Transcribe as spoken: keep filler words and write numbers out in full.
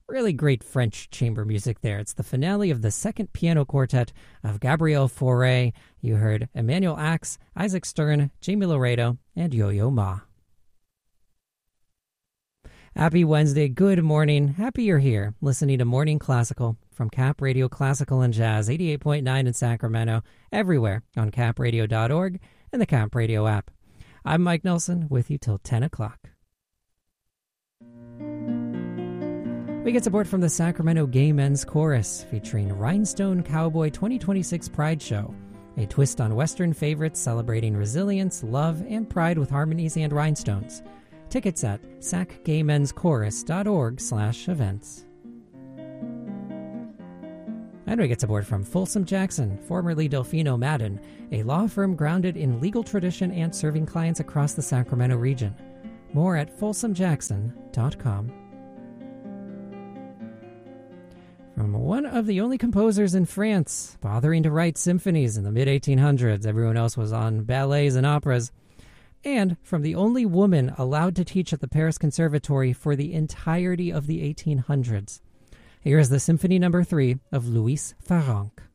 Really great French chamber music there. It's the finale of the second piano quartet of Gabriel Fauré. You heard Emmanuel Axe, Isaac Stern, Jamie Laredo, and Yo-Yo Ma. Happy Wednesday, good morning. Happy you're here, listening to Morning Classical from Cap Radio Classical and Jazz, eighty-eight point nine in Sacramento, everywhere on cap radio dot org and the Cap Radio app. I'm Mike Nelson, with you till ten o'clock. We get support from the Sacramento Gay Men's Chorus, featuring Rhinestone Cowboy twenty twenty-six Pride Show, a twist on Western favorites celebrating resilience, love, and pride with harmonies and rhinestones. Tickets at sac gay men's chorus dot org slash events. And we get support from Folsom Jackson, formerly Delfino Madden, a law firm grounded in legal tradition and serving clients across the Sacramento region. More at folsom jackson dot com. From one of the only composers in France bothering to write symphonies in the mid eighteen hundreds, everyone else was on ballets and operas, and from the only woman allowed to teach at the Paris Conservatory for the entirety of the eighteen hundreds. Here is the Symphony Number three of Louise Farrenc.